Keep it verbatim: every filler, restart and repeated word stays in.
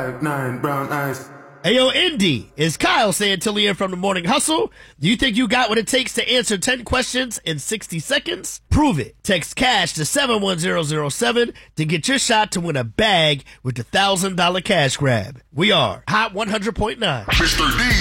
five, nine, brown eyes. Hey, yo, Indy, is Kyle Santillian from the Morning Hustle? Do you think you got what it takes to answer ten questions in sixty seconds? Prove it. Text CASH to seven one zero zero seven to get your shot to win a bag with the one thousand dollars cash grab. We are Hot one hundred point nine. Mister D.